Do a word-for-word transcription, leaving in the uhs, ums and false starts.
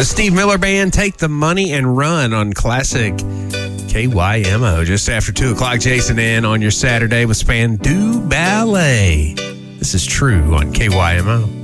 The Steve Miller Band, Take the Money and Run on classic K Y M O. Just after two o'clock, Jason in on your Saturday with Spandau Ballet. This is True on K Y M O.